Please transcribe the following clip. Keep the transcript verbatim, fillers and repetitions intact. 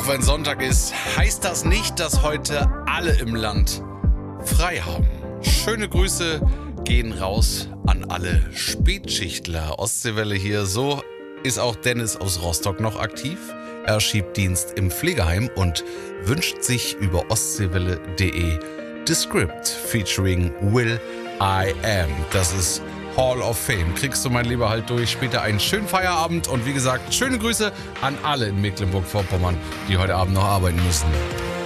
Wenn Sonntag ist, heißt das nicht, dass heute alle im Land frei haben. Schöne Grüße gehen raus an alle Spätschichtler. Ostseewelle hier. So ist auch Dennis aus Rostock noch aktiv. Er schiebt Dienst im Pflegeheim und wünscht sich über ostseewelle punkt de The Script featuring Will I Am. Das ist Hall of Fame. Kriegst du, mein Lieber, halt durch. Später einen schönen Feierabend und wie gesagt, schöne Grüße an alle in Mecklenburg-Vorpommern, die heute Abend noch arbeiten müssen.